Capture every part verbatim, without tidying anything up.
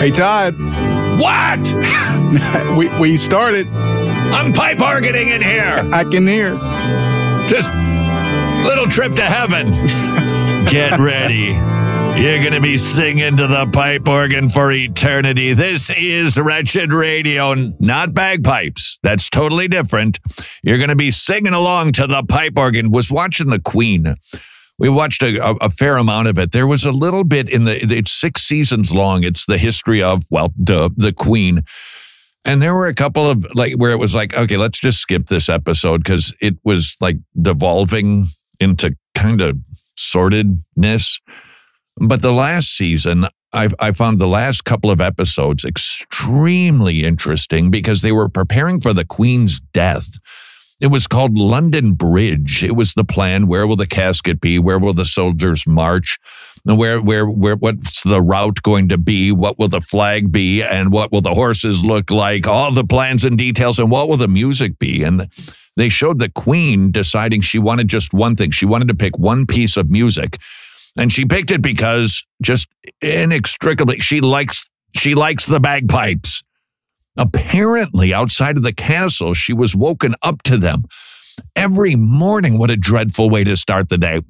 Hey, Todd. What? we we started. I'm pipe organing in here. I can hear. Just little trip to heaven. Get ready. You're going to be singing to the pipe organ for eternity. This is Wretched Radio, not bagpipes. That's totally different. You're going to be singing along to the pipe organ. Was watching The Queen. We watched a, a, a fair amount of it. There was a little bit in the, it's six seasons long. It's the history of, well, the the Queen. And there were a couple of, like, where it was like, okay, let's just skip this episode because it was, like, devolving into kind of sordidness. But the last season, I, I found the last couple of episodes extremely interesting because they were preparing for the Queen's death. It was called London Bridge. It was the plan. Where will the casket be? Where will the soldiers march? Where, where, where, what's the route going to be? What will the flag be? And what will the horses look like? All the plans and details. And what will the music be? And they showed the Queen deciding she wanted just one thing. She wanted to pick one piece of music. And she picked it because just inextricably, she likes, she likes the bagpipes. Apparently, outside of the castle, she was woken up to them every morning. What a dreadful way to start the day.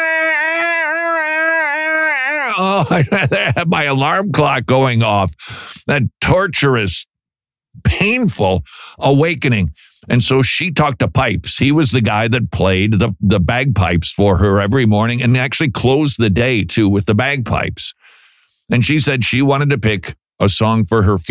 Oh, I had my alarm clock going off. That torturous, painful awakening. And so she talked to Pipes. He was the guy that played the, the bagpipes for her every morning and actually closed the day, too, with the bagpipes. And she said she wanted to pick a song for her